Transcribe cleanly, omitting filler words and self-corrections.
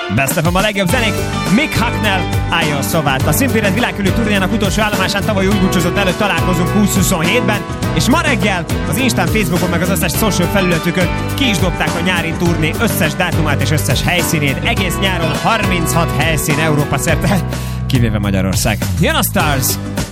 Best of a legjobb zenék, Mick Hucknall állja a szavát. A Színféred világkörüli turnéjának utolsó állomásán tavaly úgy búcsúzott előtt találkozunk 2027-ben, és ma reggel az Instán, Facebookon meg az összes social felületükön ki is dobták a nyári turné összes dátumát és összes helyszínét. Egész nyáron 36 helyszín Európa szerte, kivéve Magyarország. Jön a Stars!